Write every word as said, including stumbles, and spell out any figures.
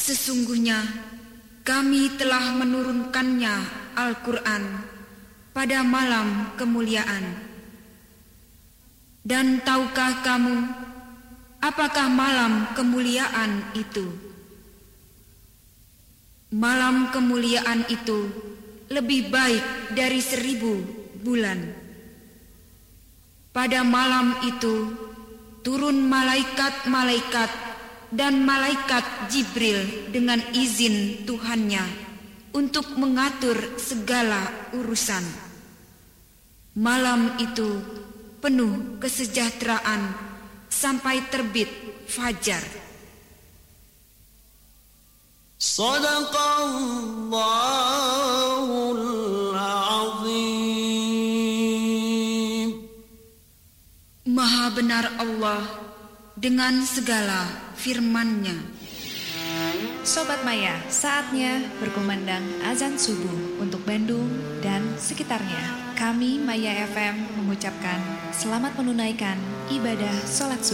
Sesungguhnya kami telah menurunkannya Al-Quran pada malam kemuliaan. Dan tahukah kamu apakah malam kemuliaan itu? Malam kemuliaan itu lebih baik dari seribu bulan. Pada malam itu turun malaikat-malaikat dan malaikat Jibril dengan izin Tuhannya untuk mengatur segala urusan. Malam itu penuh kesejahteraan sampai terbit fajar. Shadaqallahul azim. Maha benar Allah dengan segala firman-Nya. Sobat Maya, saatnya berkumandang azan subuh untuk Bandung dan sekitarnya. Kami Maya F M mengucapkan selamat menunaikan ibadah sholat subuh.